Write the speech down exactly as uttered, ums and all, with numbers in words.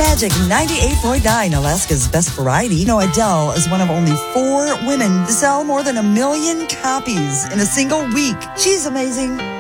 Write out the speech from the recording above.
Magic ninety-eight point nine, Alaska's best variety. You know, Adele is one of only four women to sell more than a million copies in a single week. She's amazing.